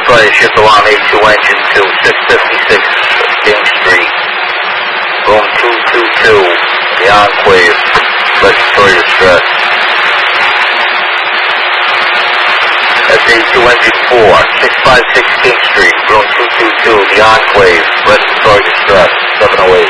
Flight shift alarm 82 engine to 656 King Street, room 222, the Enclave, respiratory distress. SA2 engine 4, 656 King Street, room 222, the Enclave, respiratory distress, 708.